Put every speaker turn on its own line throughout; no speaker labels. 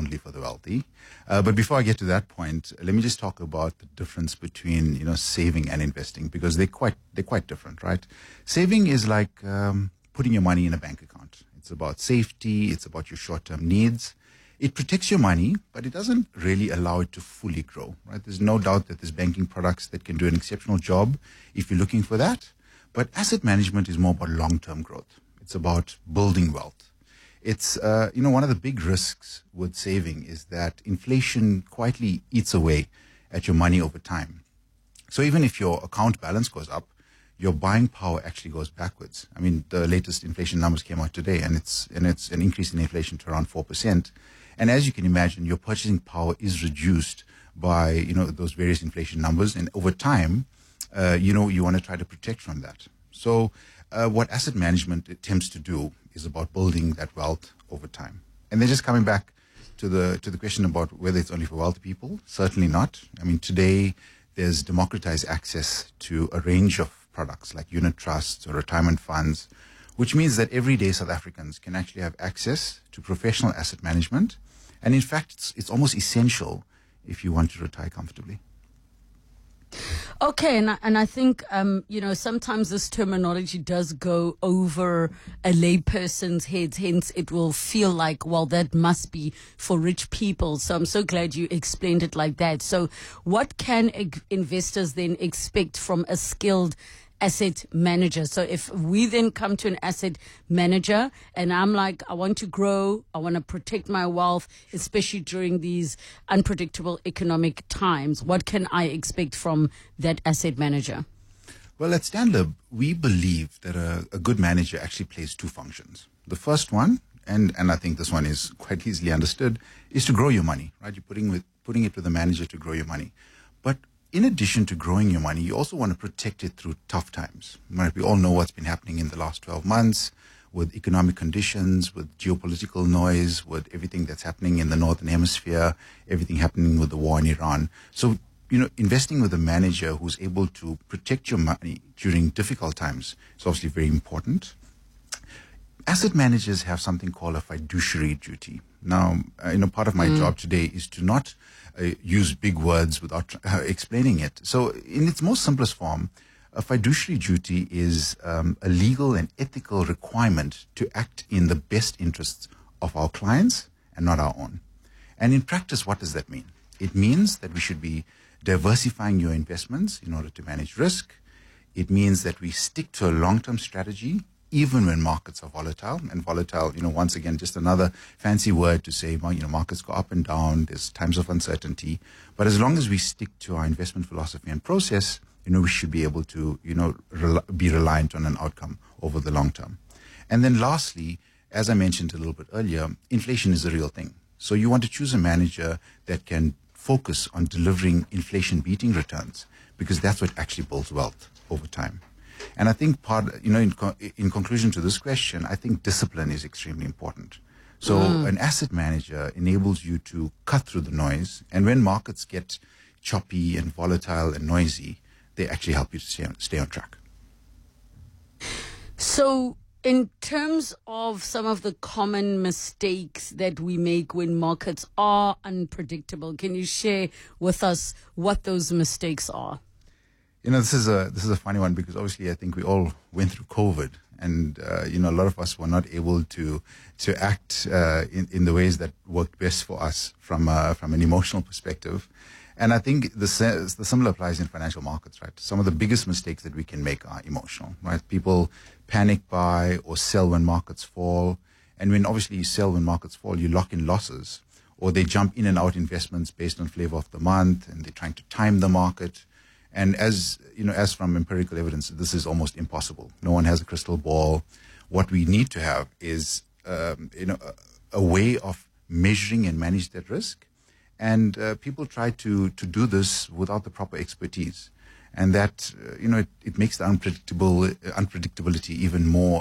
only for the wealthy. But before I get to that point, let me just talk about the difference between, saving and investing, because they're quite different, right? Saving is like putting your money in a bank account. It's about safety. It's about your short-term needs. It protects your money, but it doesn't really allow it to fully grow, right? There's no doubt that there's banking products that can do an exceptional job if you're looking for that. But asset management is more about long-term growth. It's about building wealth. It's, one of the big risks with saving is that inflation quietly eats away at your money over time. So even if your account balance goes up, your buying power actually goes backwards. I mean, the latest inflation numbers came out today, and it's an increase in inflation to around 4%. And as you can imagine, your purchasing power is reduced by, those various inflation numbers. And over time, you want to try to protect from that. So what asset management attempts to do is about building that wealth over time. And then just coming back to the question about whether it's only for wealthy people, certainly not. I mean, today there's democratized access to a range of products like unit trusts or retirement funds, which means that everyday South Africans can actually have access to professional asset management. And in fact, it's almost essential if you want to retire comfortably.
Okay, and I think, sometimes this terminology does go over a layperson's head, hence it will feel like, well, that must be for rich people. So I'm so glad you explained it like that. So what can investors then expect from a skilled asset manager? So if we then come to an asset manager and I'm like, I want to grow, I want to protect my wealth, especially during these unpredictable economic times, what can I expect from that asset manager?
Well, at Stanlib, we believe that a good manager actually plays two functions. The first one, and I think this one is quite easily understood, is to grow your money, right? You're putting it with the manager to grow your money. But in addition to growing your money, you also want to protect it through tough times. Right? We all know what's been happening in the last 12 months with economic conditions, with geopolitical noise, with everything that's happening in the Northern Hemisphere, everything happening with the war in Iran. So, investing with a manager who's able to protect your money during difficult times is obviously very important. Asset managers have something called a fiduciary duty. Now, part of my job today is to not use big words without explaining it. So in its most simplest form, a fiduciary duty is a legal and ethical requirement to act in the best interests of our clients and not our own. And in practice, what does that mean? It means that we should be diversifying your investments in order to manage risk. It means that we stick to a long-term strategy even when markets are volatile. And volatile, once again, just another fancy word to say, markets go up and down, there's times of uncertainty. But as long as we stick to our investment philosophy and process, we should be able to, be reliant on an outcome over the long term. And then lastly, as I mentioned a little bit earlier, inflation is a real thing. So you want to choose a manager that can focus on delivering inflation-beating returns, because that's what actually builds wealth over time. And I think in conclusion to this question, I think discipline is extremely important. So an asset manager enables you to cut through the noise. And when markets get choppy and volatile and noisy, they actually help you to stay on track.
So in terms of some of the common mistakes that we make when markets are unpredictable, can you share with us what those mistakes are?
This is a funny one, because obviously I think we all went through COVID, and a lot of us were not able to act in the ways that worked best for us from an emotional perspective. And I think the similar applies in financial markets, right? Some of the biggest mistakes that we can make are emotional, right? People panic buy or sell when markets fall, and when obviously you sell when markets fall, you lock in losses, or they jump in and out investments based on flavor of the month, and they're trying to time the market. And as from empirical evidence, this is almost impossible. No one has a crystal ball. What we need to have is, a way of measuring and manage that risk. And people try to do this without the proper expertise. And that, it makes the unpredictability even more,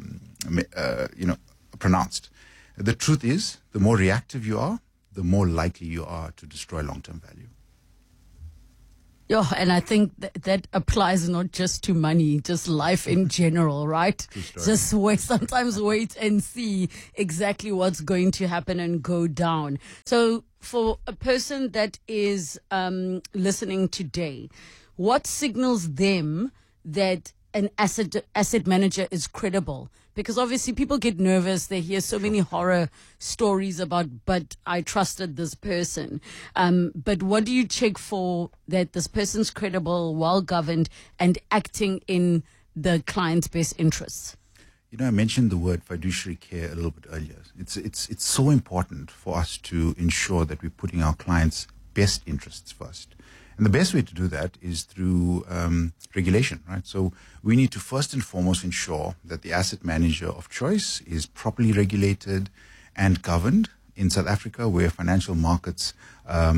pronounced. The truth is, the more reactive you are, the more likely you are to destroy long-term value.
Yeah, and I think that applies not just to money, just life in general, right? Just sometimes wait and see exactly what's going to happen and go down. So for a person that is listening today, what signals them that an asset manager is credible? Because obviously people get nervous. They hear so many horror stories about, but I trusted this person. But what do you check for that this person's credible, well-governed, and acting in the client's best interests?
You know, I mentioned the word fiduciary care a little bit earlier. It's so important for us to ensure that we're putting our clients' best interests first. And the best way to do that is through regulation, right? So we need to first and foremost ensure that the asset manager of choice is properly regulated and governed. In South Africa, where financial markets, are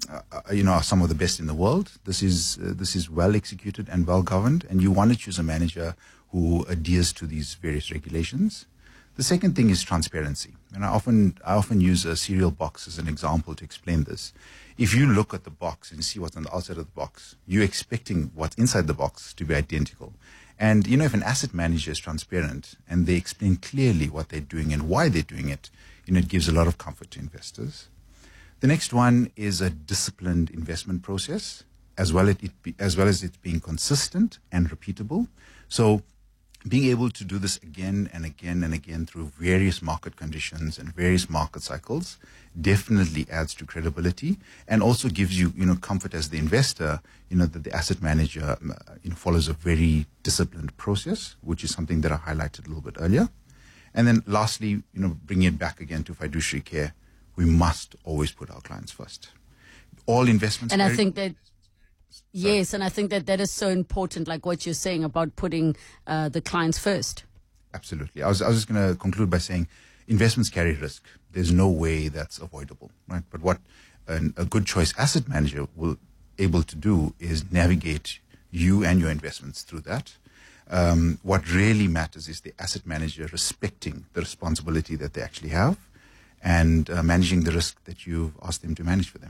some of the best in the world, this is well executed and well governed, and you want to choose a manager who adheres to these various regulations. The second thing is transparency, and I often use a cereal box as an example to explain this. If you look at the box and see what's on the outside of the box, you're expecting what's inside the box to be identical. And if an asset manager is transparent and they explain clearly what they're doing and why they're doing it, it gives a lot of comfort to investors. The next one is a disciplined investment process, as well as it being consistent and repeatable. So being able to do this again and again and again through various market conditions and various market cycles definitely adds to credibility, and also gives you, comfort as the investor, that the asset manager, follows a very disciplined process, which is something that I highlighted a little bit earlier. And then lastly, bringing it back again to fiduciary care, we must always put our clients first. All investments.
And I think that, yes, and I think that is so important, like what you're saying about putting the clients first.
Absolutely. I was just going to conclude by saying investments carry risk. There's no way that's avoidable, right? But what a good choice asset manager will able to do is navigate you and your investments through that. What really matters is the asset manager respecting the responsibility that they actually have and managing the risk that you've asked them to manage for them.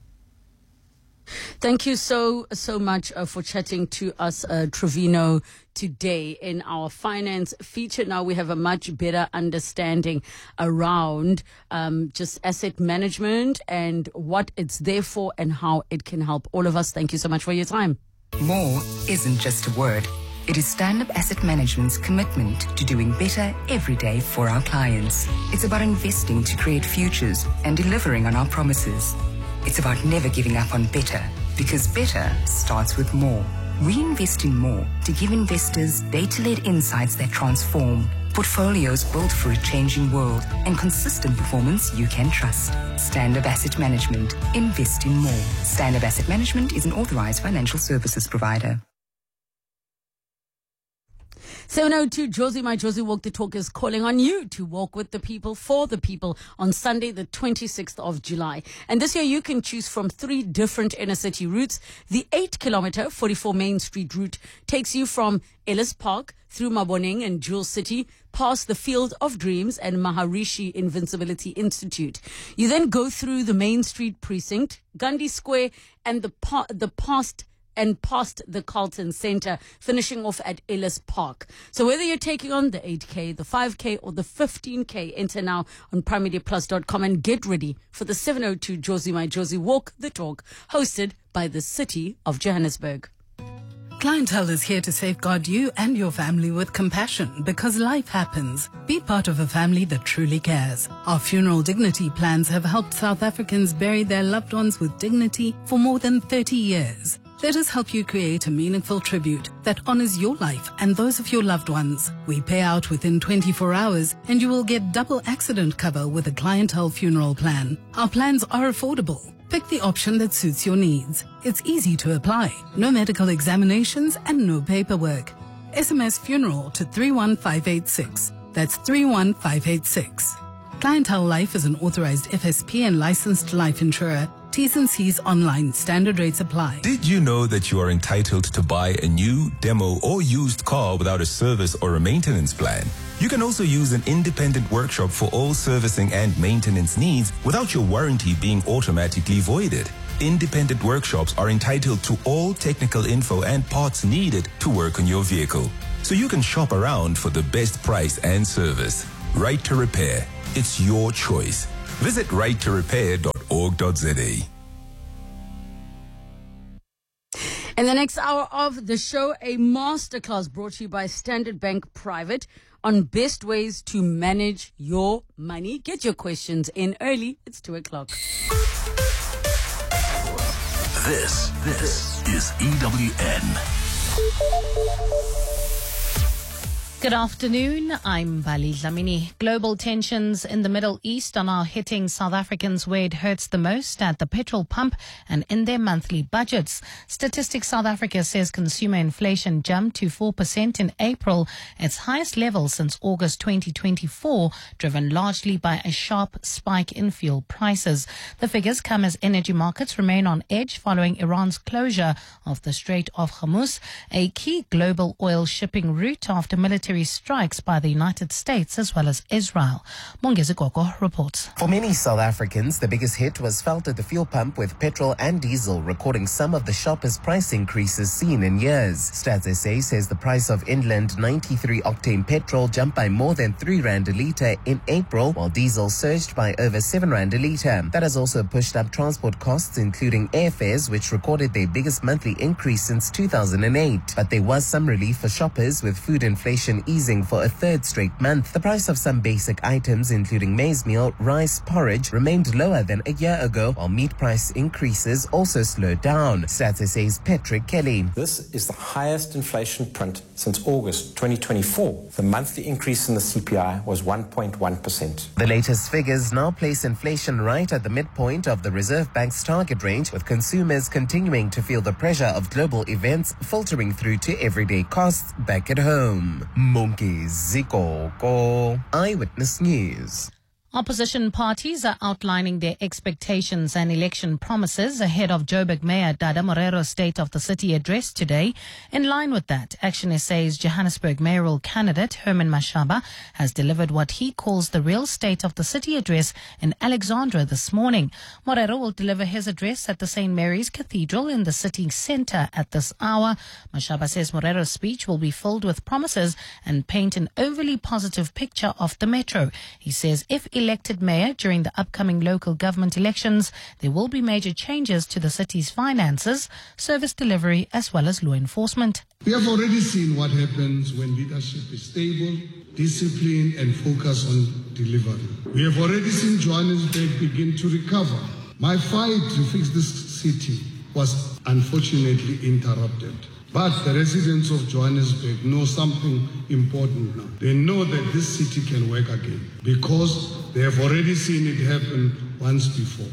Thank you so much for chatting to us, Trevino, today in our finance feature. Now we have a much better understanding around just asset management and what it's there for and how it can help all of us. Thank you so much for your time.
More isn't just a word. It is Stand Up Asset Management's commitment to doing better every day for our clients. It's about investing to create futures and delivering on our promises. It's about never giving up on better, because better starts with more. We invest in more to give investors data-led insights that transform, portfolios built for a changing world, and consistent performance you can trust. Stand Up Asset Management. Invest in more. Stand Up Asset Management is an authorized financial services provider.
702 Josie, my Josie Walk the Talk is calling on you to walk with the people, for the people, on Sunday, the 26th of July. And this year you can choose from 3 different inner city routes. The 8-kilometer 44 Main Street route takes you from Ellis Park through Maboneng and Jewel City, past the Field of Dreams and Maharishi Invincibility Institute. You then go through the Main Street precinct, Gandhi Square, and past the Carlton Centre, finishing off at Ellis Park. So whether you're taking on the 8K, the 5K, or the 15K, enter now on PrimeMediaPlus.com and get ready for the 702 Josie, my Josie Walk the Talk, hosted by the City of Johannesburg.
Clientele is here to safeguard you and your family with compassion, because life happens. Be part of a family that truly cares. Our funeral dignity plans have helped South Africans bury their loved ones with dignity for more than 30 years. Let us help you create a meaningful tribute that honors your life and those of your loved ones. We pay out within 24 hours and you will get double accident cover with a Clientele funeral plan. Our plans are affordable. Pick the option that suits your needs. It's easy to apply. No medical examinations and no paperwork. SMS funeral to 31586. That's 31586. Clientele Life is an authorized FSP and licensed life insurer. T's and C's online. Standard rates apply.
Did you know that you are entitled to buy a new, demo, or used car without a service or a maintenance plan? You can also use an independent workshop for all servicing and maintenance needs without your warranty being automatically voided. Independent workshops are entitled to all technical info and parts needed to work on your vehicle, so you can shop around for the best price and service. Right to Repair. It's your choice. Visit righttorepair.org.za.
In the next hour of the show, a masterclass brought to you by Standard Bank Private on best ways to manage your money. Get your questions in early. It's 2:00.
This is EWN.
Good afternoon, I'm Bali Dlamini. Global tensions in the Middle East are now hitting South Africans where it hurts the most, at the petrol pump and in their monthly budgets. Statistics South Africa says consumer inflation jumped to 4% in April, its highest level since August 2024, driven largely by a sharp spike in fuel prices. The figures come as energy markets remain on edge following Iran's closure of the Strait of Hormuz, a key global oil shipping route, after military strikes by the United States as well as Israel. Mongezi Gogo reports.
For many South Africans, the biggest hit was felt at the fuel pump, with petrol and diesel recording some of the sharpest price increases seen in years. Stats SA says the price of inland 93-octane petrol jumped by more than 3 rand a litre in April, while diesel surged by over 7 rand a litre. That has also pushed up transport costs, including airfares, which recorded their biggest monthly increase since 2008. But there was some relief for shoppers, with food inflation easing for a third straight month. The price of some basic items, including maize meal, rice, porridge, remained lower than a year ago, while meat price increases also slowed down. Stats SA's Patrick Kelly.
This is the highest inflation print since August 2024. The monthly increase in the CPI was 1.1%.
The latest figures now place inflation right at the midpoint of the Reserve Bank's target range, with consumers continuing to feel the pressure of global events filtering through to everyday costs back at home. Mongezi Gogo, Eyewitness News.
Opposition parties are outlining their expectations and election promises ahead of Joburg Mayor Dada Morero's State of the City address today. In line with that, Action SA's Johannesburg mayoral candidate Herman Mashaba has delivered what he calls the real State of the City address in Alexandra this morning. Morero will deliver his address at the St. Mary's Cathedral in the city centre at this hour. Mashaba says Morero's speech will be filled with promises and paint an overly positive picture of the metro. He says if elected mayor during the upcoming local government elections, there will be major changes to the city's finances, service delivery, as well as law enforcement.
We have already seen what happens when leadership is stable, disciplined, and focused on delivery. We have already seen Johannesburg begin to recover. My fight to fix this city was unfortunately interrupted. But the residents of Johannesburg know something important now. They know that this city can work again because they have already seen it happen once before.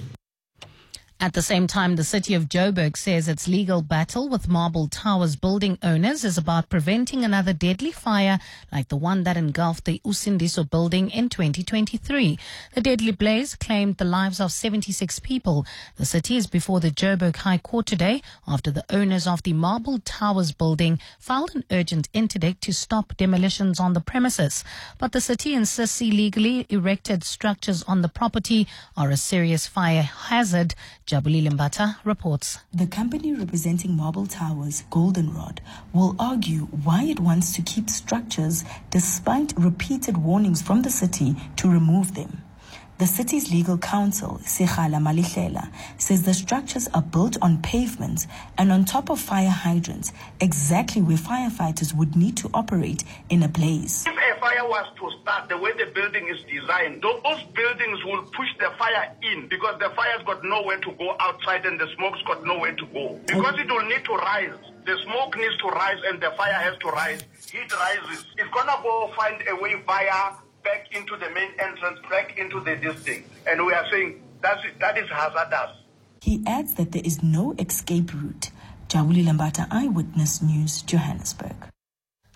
At the same time, the city of Joburg says its legal battle with Marble Towers building owners is about preventing another deadly fire like the one that engulfed the Usindiso building in 2023. The deadly blaze claimed the lives of 76 people. The city is before the Joburg High Court today after the owners of the Marble Towers building filed an urgent interdict to stop demolitions on the premises. But the city insists illegally erected structures on the property are a serious fire hazard. Jabuli Limbata reports.
The company representing Marble Towers, Goldenrod, will argue why it wants to keep structures despite repeated warnings from the city to remove them. The city's legal counsel, Sekhala Malihlela, says the structures are built on pavements and on top of fire hydrants, exactly where firefighters would need to operate in a blaze.
If a fire was to start the way the building is designed, those buildings will push the fire in because the fire's got nowhere to go outside and the smoke's got nowhere to go. Because it will need to rise. The smoke needs to rise and the fire has to rise. Heat rises. It's going to go find a way via back into the main entrance, back into the district. And we are saying that is hazardous.
He adds that there is no escape route. Jabuli Lambata, Eyewitness News, Johannesburg.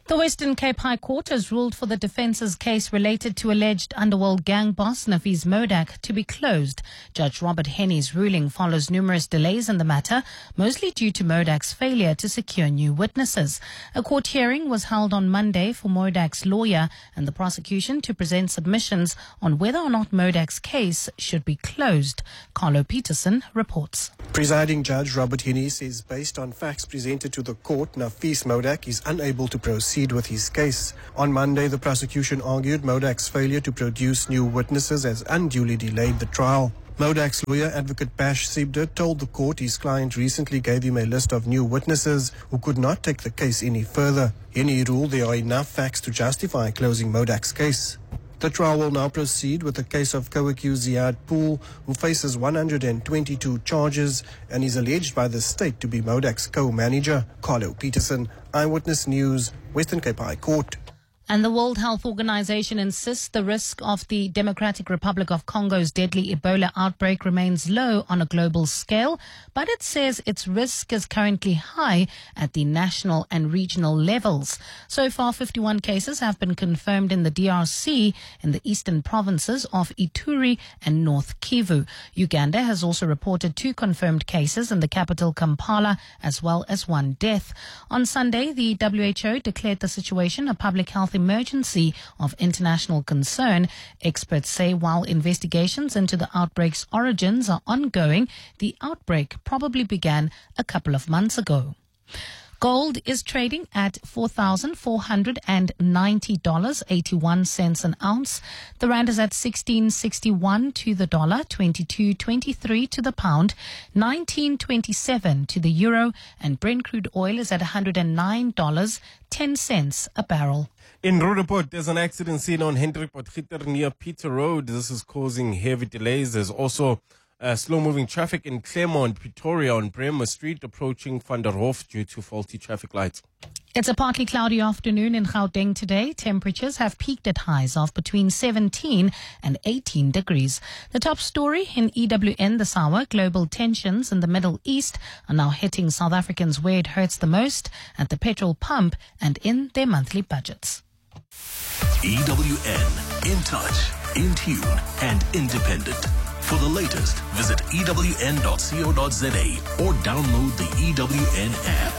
The Western Cape High Court has ruled for the defence's case related to alleged underworld gang boss Nafees Modak to be closed. Judge Robert Henney's ruling follows numerous delays in the matter, mostly due to Modak's failure to secure new witnesses. A court hearing was held on Monday for Modak's lawyer and the prosecution to present submissions on whether or not Modak's case should be closed. Carlo Peterson reports.
Presiding Judge Robert Henney says based on facts presented to the court, Nafees Modak is unable to proceed with his case. On Monday, the prosecution argued Modak's failure to produce new witnesses has unduly delayed the trial. Modak's lawyer, Advocate Bash Sibder, told the court his client recently gave him a list of new witnesses who could not take the case any further. Henney ruled there are enough facts to justify closing Modak's case. The trial will now proceed with the case of co-accused Ziad Pool, who faces 122 charges and is alleged by the state to be Modak's co-manager. Carlo Peterson, Eyewitness News, Western Cape High Court.
And the World Health Organization insists the risk of the Democratic Republic of Congo's deadly Ebola outbreak remains low on a global scale, but it says its risk is currently high at the national and regional levels. So far, 51 cases have been confirmed in the DRC in the eastern provinces of Ituri and North Kivu. Uganda has also reported 2 confirmed cases in the capital Kampala, as well as 1 death. On Sunday, the WHO declared the situation a public health emergency of international concern. Experts say while investigations into the outbreak's origins are ongoing, the outbreak probably began a couple of months ago. Gold is trading at $4,490.81 an ounce. The rand is at 16.61 to the dollar, 22.23 to the pound, 19.27 to the euro, and Brent crude oil is at $109.10 a barrel.
In Roodepoort, there's an accident scene on Hendrik Potgieter near Peter Road. This is causing heavy delays. There's also slow-moving traffic in Claremont, Pretoria on Bremer Street, approaching Van der Hof due to faulty traffic lights.
It's a partly cloudy afternoon in Gauteng today. Temperatures have peaked at highs of between 17 and 18 degrees. The top story in EWN this hour, global tensions in the Middle East are now hitting South Africans where it hurts the most, at the petrol pump and in their monthly budgets.
EWN, in touch, in tune, and independent. For the latest, visit ewn.co.za or download the EWN app.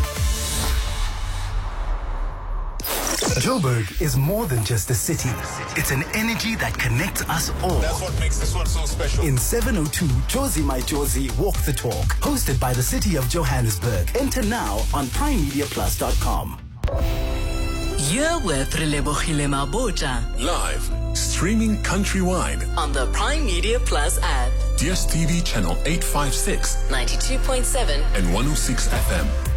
Joburg is more than just a city. It's an energy that connects us all.
That's what makes this one so special.
In 702, Jozi My Jozi Walk the Talk, hosted by the City of Johannesburg. Enter now on primemediaplus.com.
You're with Relebohile Maboja.
Live, streaming countrywide
on the Prime Media Plus app.
DSTV channel 856,
92.7
and 106 FM.